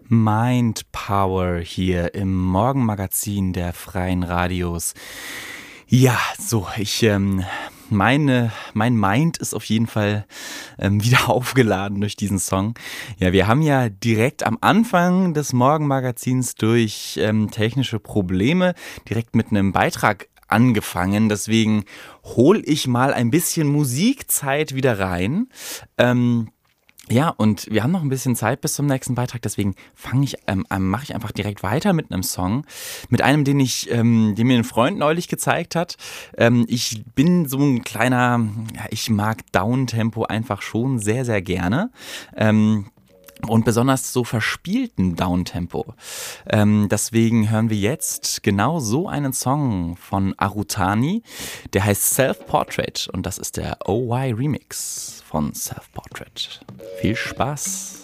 Mind Power hier im Morgenmagazin der Freien Radios. Ja, mein Mind ist auf jeden Fall wieder aufgeladen durch diesen Song. Ja, wir haben ja direkt am Anfang des Morgenmagazins durch technische Probleme direkt mit einem Beitrag angefangen. Deswegen hole ich mal ein bisschen Musikzeit wieder rein. Ja, und wir haben noch ein bisschen Zeit bis zum nächsten Beitrag, deswegen mache ich einfach direkt weiter mit einem Song, mit einem, den mir ein Freund neulich gezeigt hat. Ich bin so ein kleiner, ja, ich mag Downtempo einfach schon sehr, sehr gerne. Und besonders so verspielten Downtempo. Deswegen hören wir jetzt genau so einen Song von Arutani, der heißt Self-Portrait und das ist der OY Remix von Self-Portrait. Viel Spaß!